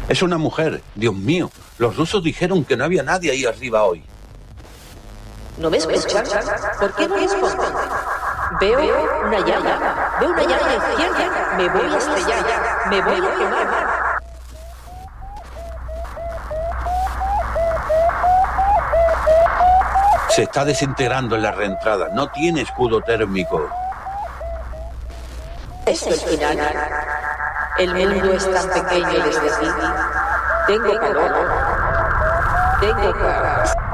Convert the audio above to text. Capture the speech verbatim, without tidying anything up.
Es una mujer. Dios mío, los rusos dijeron que no había nadie ahí arriba hoy. ¿No me escuchan? ¿Por qué no responden? Veo una llama. Veo una llama a la izquierda. Me voy a estrellar. Me voy a quemar. Se está desintegrando en la reentrada. No tiene escudo térmico. Es el final. El mundo es tan pequeño desde aquí. Tengo calor. Tengo calor.